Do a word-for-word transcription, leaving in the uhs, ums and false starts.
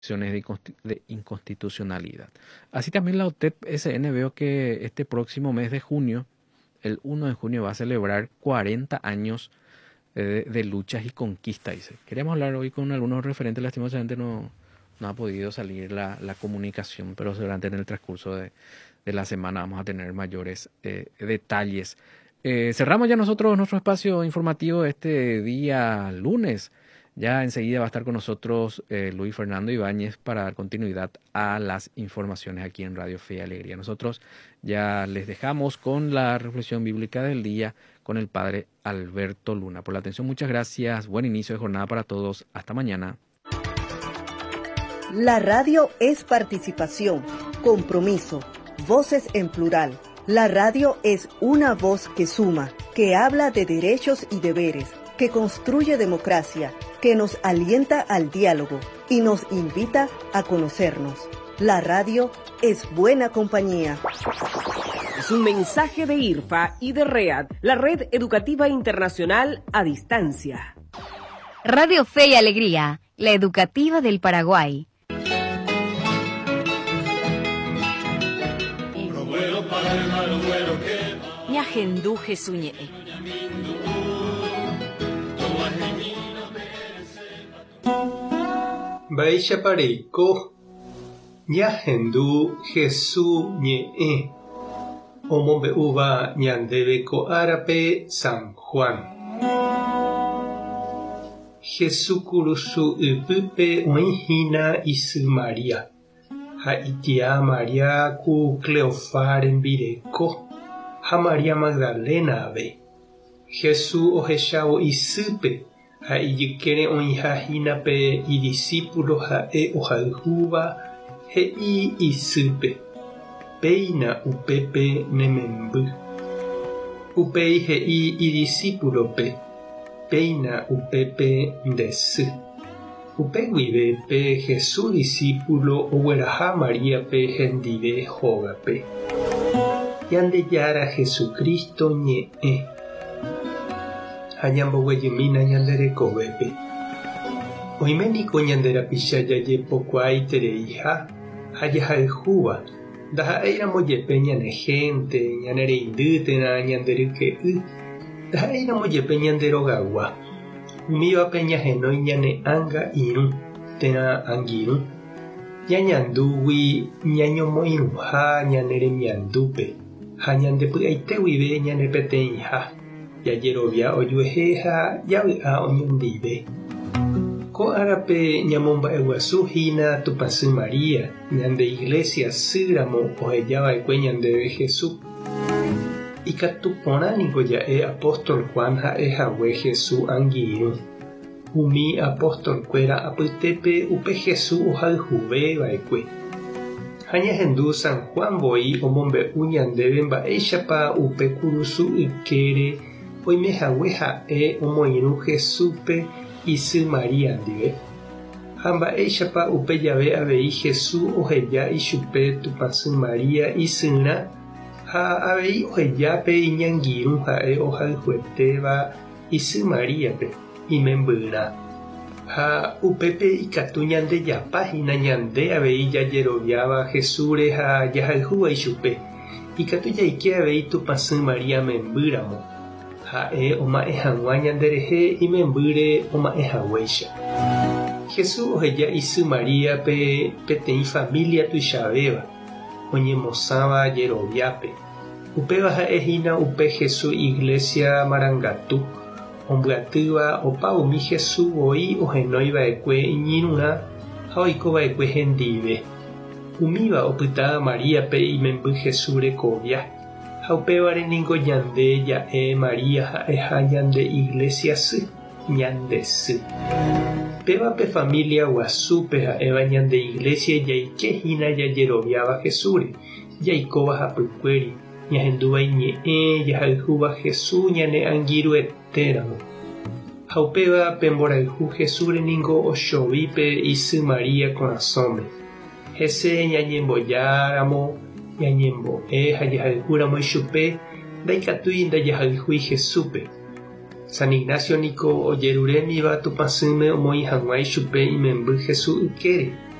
de, inconsti- de inconstitucionalidad. Así también la O T E P S N veo que este próximo mes de junio, el uno de junio, va a celebrar cuarenta años de, de luchas y conquistas, dice. Queríamos hablar hoy con algunos referentes, lastimosamente no, no ha podido salir la, la comunicación, pero seguramente en el transcurso de, de la semana vamos a tener mayores eh, detalles. Eh, cerramos ya nosotros nuestro espacio informativo este día lunes. Ya enseguida va a estar con nosotros eh, Luis Fernando Ibáñez para dar continuidad a las informaciones aquí en Radio Fe y Alegría. Nosotros ya les dejamos con la reflexión bíblica del día con el padre Alberto Luna. Por la atención, muchas gracias. Buen inicio de jornada para todos. Hasta mañana. La radio es participación, compromiso, voces en plural. La radio es una voz que suma, que habla de derechos y deberes, que construye democracia, que nos alienta al diálogo y nos invita a conocernos. La radio es buena compañía. Es un mensaje de I R F A y de READ, la Red Educativa Internacional a Distancia. Radio Fe y Alegría, la educativa del Paraguay. Ñajendu Jesuñe. Baisha pareiko ñahendu Jesús ñe'ẽ omombe'úva ñandéve ko árape San Juan. Jesús kurusu ypýpe oĩhína isy Maria ha itia Maria ku Cleofá rembireko ha Maria Magdalena ave. Jesús ohechávo isýpe ha ijykére oĩhahínape idiscípulo ha'e ohayhúva he'i isýpe péina upépe nememby. Upéi he'i idiscípulope péina upépe ndesy. Upe guivépe Jesús discípulo ogueraha Maríape hendive hógape. Yandejára Jesucristo ñe'ẽ ha ñamboguejymína ñanderekovépe. Oiméniko ñanderapicha jajepokuaaitereiha ha jahayhúva ndaha'éiramo jepe ñane gente ñanereindýtena ñanderyke'y ndaha'éiramo jepe ñanderogagua umívape ñahenói ñane ãnga irũ térã angirũ ñañandúgui ñañomoirũha ñane remiandúpe ha ñandepy'aite guive ñane peteĩha jajerovia ojuehe ha javy'a oñondive. Ko árape ñamomba'eguasuhína Tupãsy Maria ñande iglesia sýramo ohejava'ekue ñandéve Jesús. Ikatu porãniko ja'e apóstol Juan ha'ehague Jesús angirũ. Umi apóstolkuéra apytépe upe Jesús ohayhuveva'ekue. Ha ñahendu San Juan voi omombe'u ñandéve mba'éichapa upe kurusu ykére oimehague ha'e omoirũ Jesúspe isy Maria ndive. Ha mba'éichapa upe jave avei Jesús oheja ichupe Tupãsy Maria isyrã ha avei ohejápe iñangirũ ha'e ohayhuetéva isy Maríape imembyrã. Ha upépe ikatu ñandejapáhína ñande avei jajeroviáva Jesúsre ha jahayhúva ichupe. Ikatu jaike avei Tupãsy Maria membyramo. Ha'e oma'ẽ hag̃ua ñanderehe imembýre oma'ẽhaguéicha. Jesús oheja isy Maríape peteĩ familia tuichavéva oñemosãva jeroviápe. Upéva ha'ehína upe Jesús iglesia Marangatu ombyatýva opa umi Jesús voi ohenóiva'ekue iñirũrã ha oikova'ekue hendive. Umíva opyta Maríape imemby Jesús rekovia. Ha upévare niko ñande ja'e Maria ha'eha ñande iglesia sy ñandesy. Pévape familia guasúpe ha'éva ñande iglesia jaikehína jajeroviáva Jesúsre jaikóva hapykuéri ñahendúva iñe'ẽ jahayhúva Jesús ñane angirũetéramo. Ha upéva pemborayhu Jesúsre ningo ochovípe isy Maria korasõme. Hese ñañembojáramo ñañembo'e ha jahayhúramo ichupe ndaikatúi ndajahayhúi Jesúspe. San Ignacio niko ojerurémiva Tupãsýme omoĩ hag̃ua ichupe imemby Jesús ykére.